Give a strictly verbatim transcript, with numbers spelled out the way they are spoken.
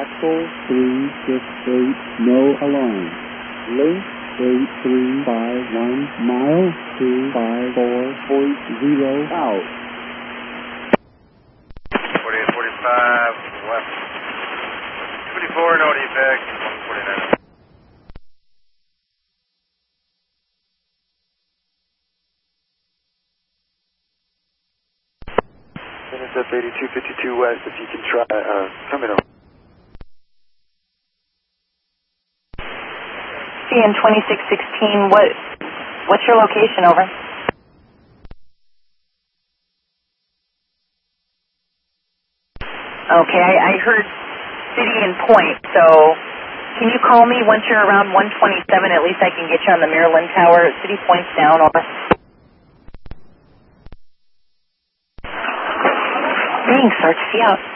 Axel three six eight, no alarm. Link eight three five one, mile two five four point zero out. forty-eight forty-five, west. twenty-four, no defect, one forty-nine. Intercept eighty-two fifty-two west, if you can try, uh, coming on. C N twenty-six sixteen, what, what's your location, over? Okay, I, I heard city and point, so can you call me once you're around one twenty-seven? At least I can get you on the Maryland Tower. City point's down, over. Thanks, Archie, out.